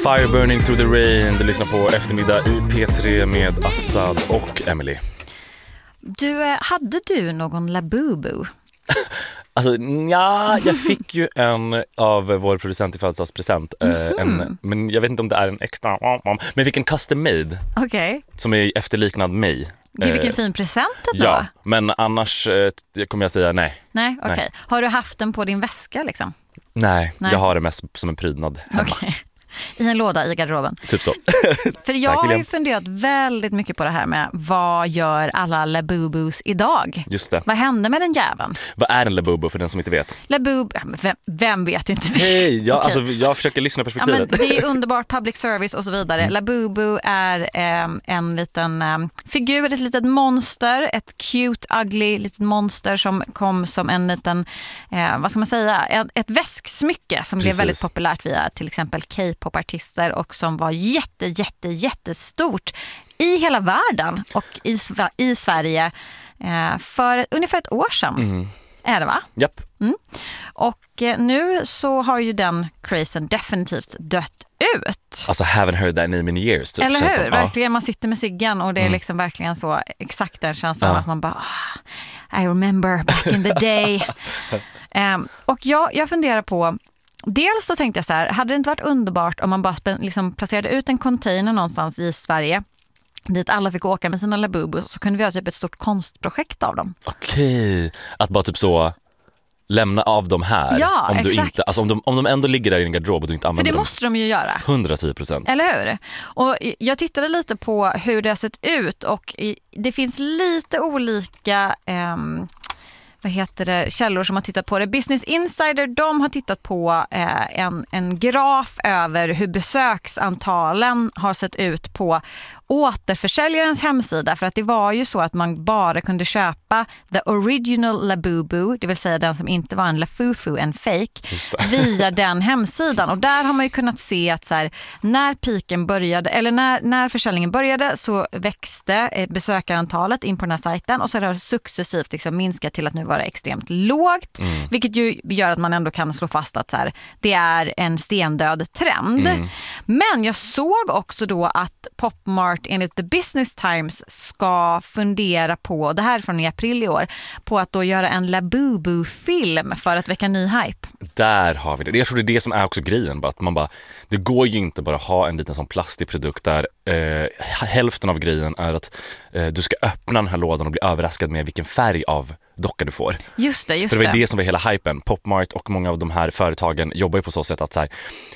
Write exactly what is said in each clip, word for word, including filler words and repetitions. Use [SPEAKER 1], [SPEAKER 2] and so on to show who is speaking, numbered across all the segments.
[SPEAKER 1] Fire Burning Through the Rain. Du lyssnar på Eftermiddag i P tre med Assad och Emily.
[SPEAKER 2] Du, hade du någon Labubu?
[SPEAKER 1] Alltså, ja, jag fick ju en av vår producent i födelsedagspresent. Mm-hmm. en, men jag vet inte om det är en extra. Men jag fick en custom made.
[SPEAKER 2] Okej. Okay.
[SPEAKER 1] Som är efterliknad mig.
[SPEAKER 2] Gud, vilken fin present då.
[SPEAKER 1] Ja, men annars kommer jag säga nej.
[SPEAKER 2] Nej, okej. Okay. Har du haft den på din väska liksom?
[SPEAKER 1] Nej, nej, jag har det mest som en prydnad hemma.
[SPEAKER 2] Okay. I en låda i garderoben.
[SPEAKER 1] Typ så.
[SPEAKER 2] För jag har ju funderat väldigt mycket på det här med vad gör alla Labubus idag?
[SPEAKER 1] Just det.
[SPEAKER 2] Vad hände med den jäveln?
[SPEAKER 1] Vad är en Labubu för den som inte vet?
[SPEAKER 2] Labubu, vem, vem vet inte det?
[SPEAKER 1] Hej, jag,
[SPEAKER 2] okay.
[SPEAKER 1] alltså, jag försöker lyssna på perspektivet.
[SPEAKER 2] Ja, men det är underbart, public service och så vidare. Mm. Labubu är eh, en liten eh, figur, ett litet monster, ett cute, ugly litet monster som kom som en liten, eh, vad ska man säga, ett, ett väsksmycke som Precis. blev väldigt populärt via till exempel K-pop-artister och som var jätte, jätte, jättestort i hela världen och i, i Sverige eh, för ungefär ett år sedan. Mm. Är det va?
[SPEAKER 1] Japp.
[SPEAKER 2] Mm. Och eh, nu så har ju den crazen definitivt dött ut.
[SPEAKER 1] Alltså haven't heard that name in years. Typ.
[SPEAKER 2] Eller hur?
[SPEAKER 1] Som,
[SPEAKER 2] verkligen, ja. Man sitter med ciggan och det är mm. liksom verkligen så exakt den känslan ja. att man bara ah, I remember back in the day. um, och jag, jag funderar på dels så tänkte jag så här, hade det inte varit underbart om man bara liksom placerade ut en container någonstans i Sverige dit alla fick åka med sina Labubu, så kunde vi ha typ ett stort konstprojekt av dem.
[SPEAKER 1] Okej, att bara typ så lämna av dem här.
[SPEAKER 2] Ja,
[SPEAKER 1] om
[SPEAKER 2] exakt.
[SPEAKER 1] Du inte, alltså om, de, om de ändå ligger där i en garderob och du inte använder dem.
[SPEAKER 2] För det måste de ju göra.
[SPEAKER 1] hundratio procent.
[SPEAKER 2] Eller hur? Och jag tittade lite på hur det har sett ut och det finns lite olika ehm, vad heter det, källor som har tittat på det. Business Insider, de har tittat på eh, en, en graf över hur besöksantalen har sett ut på återförsäljarens hemsida, för att det var ju så att man bara kunde köpa the original Labubu, det vill säga den som inte var en Lafufu, en fake, via den hemsidan. Och där har man ju kunnat se att så här, när piken började, eller när, när försäljningen började, så växte besökarantalet in på den här sajten och så har det successivt liksom minskat till att nu vara extremt lågt, mm. vilket ju gör att man ändå kan slå fast att så här, det är en stendöd trend. Mm. Men jag såg också då att Pop Mart enligt The Business Times ska fundera på, det här från i april i år, på att då göra en Labubu-film för att väcka ny hype.
[SPEAKER 1] Där har vi det. Jag tror det är det som är också grejen. Att man bara, det går ju inte bara ha en liten sån plastig produkt där eh, hälften av grejen är att eh, du ska öppna den här lådan och bli överraskad med vilken färg av docka du får.
[SPEAKER 2] Just det, just
[SPEAKER 1] För det var
[SPEAKER 2] det.
[SPEAKER 1] det som var hela hypen. Pop Mart och många av de här företagen jobbar ju på så sätt att så här,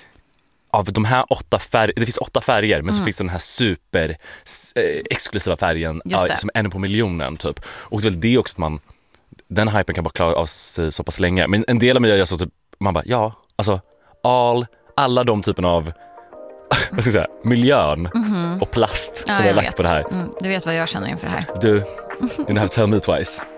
[SPEAKER 1] av de här åtta färger, det finns åtta färger, men mm. så finns det den här super eh, exklusiva färgen ja, som är en på miljonen typ. Och det är väl det också att man, den hypen kan bara klara av sig så pass länge. Men en del av mig gör så typ, man bara, ja, alltså all, alla de typen av vad ska jag säga, miljön mm-hmm. och plast
[SPEAKER 2] ja,
[SPEAKER 1] som jag har lagt
[SPEAKER 2] vet.
[SPEAKER 1] på det här.
[SPEAKER 2] Mm, du vet vad jag känner inför det här.
[SPEAKER 1] Du, you have to tell me twice.